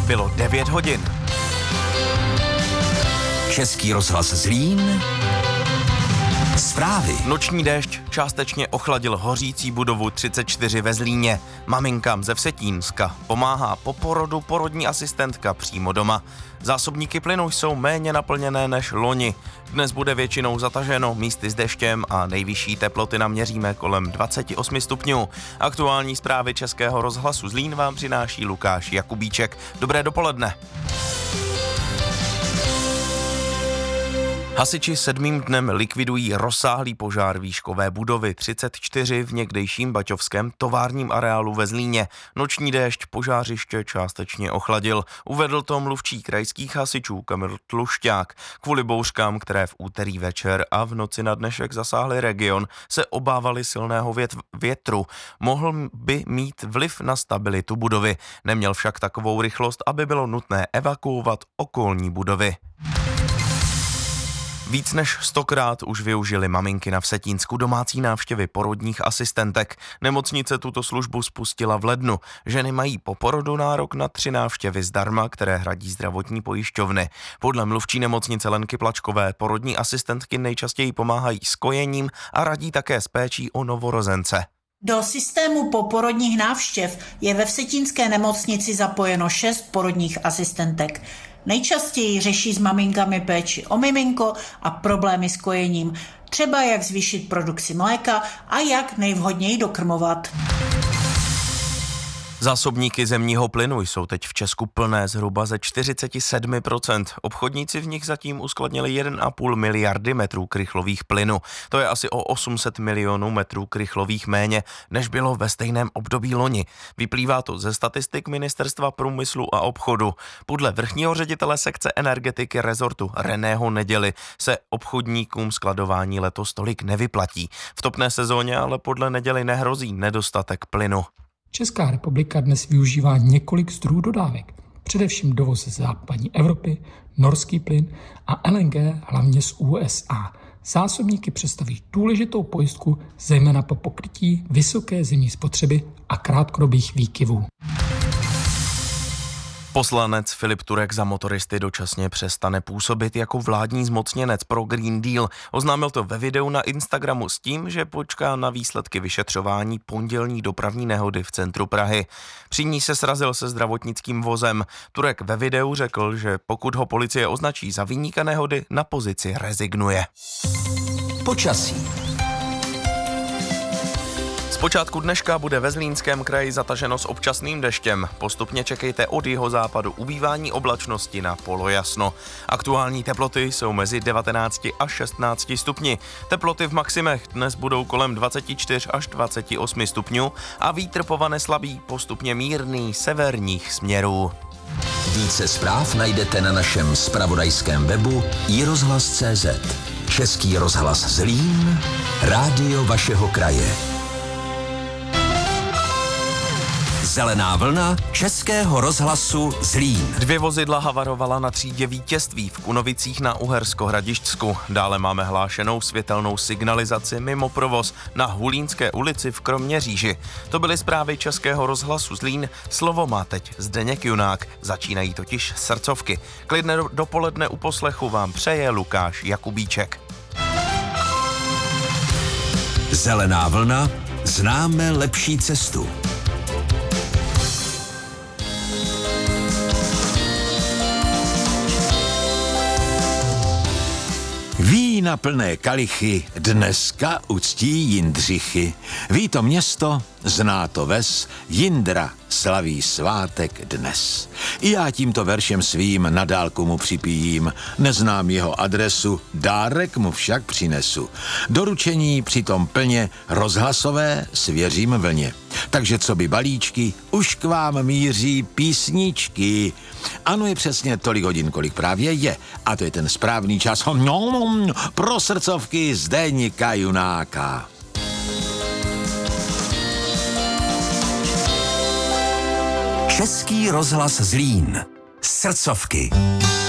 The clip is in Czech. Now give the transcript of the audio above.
Bylo 9 hodin. Český rozhlas Zlín. Zprávy. Noční déšť částečně ochladil hořící budovu 34 ve Zlíně. Maminkám ze Vsetínska pomáhá po porodu porodní asistentka přímo doma. Zásobníky plynu jsou méně naplněné než loni. Dnes bude většinou zataženo, místy s deštěm a nejvyšší teploty naměříme kolem 28 stupňů. Aktuální zprávy Českého rozhlasu Zlín vám přináší Lukáš Jakubíček. Dobré dopoledne. Hasiči 7. dnem likvidují rozsáhlý požár výškové budovy 34 v někdejším baťovském továrním areálu ve Zlíně. Noční déšť požářiště částečně ochladil. Uvedl to mluvčí krajských hasičů Kamil Tlušťák. Kvůli bouřkám, které v úterý večer a v noci na dnešek zasáhly region, se obávali silného větru. Mohl by mít vliv na stabilitu budovy. Neměl však takovou rychlost, aby bylo nutné evakuovat okolní budovy. Víc než 100krát už využili maminky na Vsetínsku domácí návštěvy porodních asistentek. Nemocnice tuto službu spustila v lednu. Ženy mají po porodu nárok na 3 návštěvy zdarma, které hradí zdravotní pojišťovny. Podle mluvčí nemocnice Lenky Plačkové porodní asistentky nejčastěji pomáhají s kojením a radí také s péčí o novorozence. Do systému poporodních návštěv je ve Vsetínské nemocnici zapojeno 6 porodních asistentek. Nejčastěji řeší s maminkami péči o miminko a problémy s kojením, třeba jak zvýšit produkci mléka a jak nejvhodněji dokrmovat. Zásobníky zemního plynu jsou teď v Česku plné zhruba ze 47%. Obchodníci v nich zatím uskladnili 1,5 miliardy metrů krychlových plynu. To je asi o 800 milionů metrů krychlových méně, než bylo ve stejném období loni. Vyplývá to ze statistik Ministerstva průmyslu a obchodu. Podle vrchního ředitele sekce energetiky rezortu Reného Neděly se obchodníkům skladování letos tolik nevyplatí. V topné sezóně ale podle Neděly nehrozí nedostatek plynu. Česká republika dnes využívá několik zdrojů dodávek, především dovoz z západní Evropy, norský plyn a LNG hlavně z USA. Zásobníky představují důležitou pojistku zejména po pokrytí vysoké zimní spotřeby a krátkodobých výkyvů. Poslanec Filip Turek za motoristy dočasně přestane působit jako vládní zmocněnec pro Green Deal. Oznámil to ve videu na Instagramu s tím, že počká na výsledky vyšetřování pondělní dopravní nehody v centru Prahy. Při ní se srazil se zdravotnickým vozem. Turek ve videu řekl, že pokud ho policie označí za viníka nehody, na pozici rezignuje. Počasí. Zpočátku dneška bude ve Zlínském kraji zataženo s občasným deštěm. Postupně čekejte od jihozápadu ubývání oblačnosti na polojasno. Aktuální teploty jsou mezi 19 a 16 stupni. Teploty v maximech dnes budou kolem 24 až 28 stupňů a vítr povane slabý, postupně mírný severních směrů. Více zpráv najdete na našem zpravodajském webu iRozhlas.cz. Český rozhlas Zlín, rádio vašeho kraje. Zelená vlna Českého rozhlasu Zlín. 2 vozidla havarovala na třídě Vítězství v Kunovicích na Uhersko-Hradišťsku. Dále máme hlášenou světelnou signalizaci mimo provoz na Hulínské ulici v Kroměříži. To byly zprávy Českého rozhlasu Zlín. Slovo má teď Zdeněk Junák. Začínají totiž srdcovky. Klidné dopoledne u poslechu vám přeje Lukáš Jakubíček. Zelená vlna, známe lepší cestu. Vína plné kalichy dneska uctí Jindřichy. Ví to město, zná to ves, Jindra slaví svátek dnes. I já tímto veršem svým na dálku mu připijím, neznám jeho adresu, dárek mu však přinesu. Doručení přitom plně rozhlasové svěřím vlně. Takže co by balíčky, už k vám míří písničky. Ano, je přesně tolik hodin, kolik právě je. A to je ten správný čas pro srdcovky Zdeňka Junáka. Český rozhlas Zlín. Srdcovky.